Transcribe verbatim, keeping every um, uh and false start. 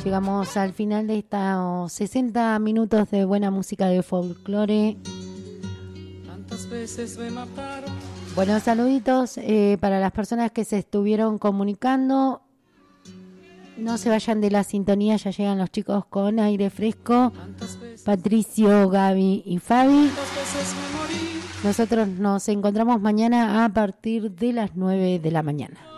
Llegamos al final de estos sesenta minutos de buena música de folclore. Tantas veces me mataron. Bueno, saluditos eh, para las personas que se estuvieron comunicando. No se vayan de la sintonía, ya llegan los chicos con aire fresco. Patricio, Gaby y Fabi. Nosotros nos encontramos mañana a partir de las nueve de la mañana.